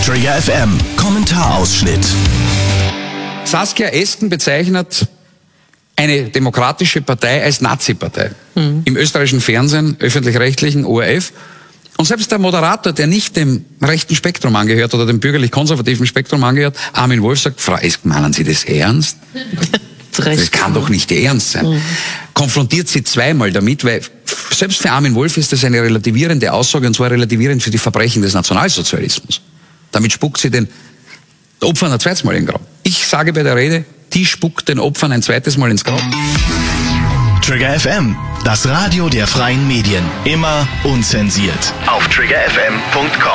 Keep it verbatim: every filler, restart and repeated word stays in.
Trigger F M, Kommentarausschnitt. Saskia Esken bezeichnet eine demokratische Partei als Nazi-Partei. Mhm. Im österreichischen Fernsehen, öffentlich-rechtlichen, O R F. Und selbst der Moderator, der nicht dem rechten Spektrum angehört oder dem bürgerlich-konservativen Spektrum angehört, Armin Wolf, sagt, Frau Esken, meinen Sie das ernst? Das kann doch nicht ernst sein. Mhm. Konfrontiert sie zweimal damit, weil selbst für Armin Wolf ist das eine relativierende Aussage, und zwar relativierend für die Verbrechen des Nationalsozialismus. Damit spuckt sie den Opfern ein zweites Mal in den Grab. Ich sage bei der Rede, die spuckt den Opfern ein zweites Mal ins Grab. Trigger F M, das Radio der freien Medien. Immer unzensiert. Auf trigger f m punkt com.